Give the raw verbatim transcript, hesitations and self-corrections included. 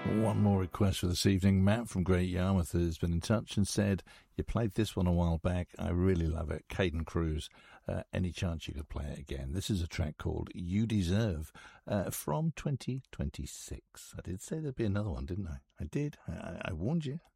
One more request for this evening. Matt from Great Yarmouth has been in touch and said, you played this one a while back. I really love it. Caden Cruz. Uh, any chance you could play it again? This is a track called You Deserve uh, from twenty twenty-six. I did say there'd be another one, didn't I? I did. I, I warned you.